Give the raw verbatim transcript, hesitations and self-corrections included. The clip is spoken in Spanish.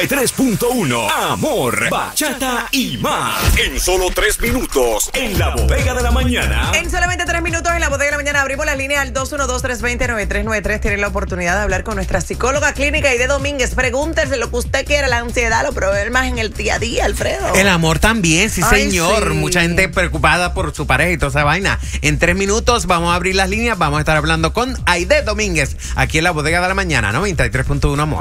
tres punto uno Amor, bachata y más. En solo tres minutos, en la bodega de la mañana. En solamente tres minutos, en la bodega de la mañana, abrimos las líneas al dos uno dos, tres dos cero, nueve tres nueve tres. Tienen la oportunidad de hablar con nuestra psicóloga clínica Aide Domínguez. Pregúntese lo que usted quiera, la ansiedad, los problemas en el día a día, Alfredo. El amor también, sí, Ay, señor. sí. Mucha gente preocupada por su pareja y toda esa vaina. En tres minutos vamos a abrir las líneas, vamos a estar hablando con Aide Domínguez, aquí en la bodega de la mañana, noventa y tres punto uno Amor.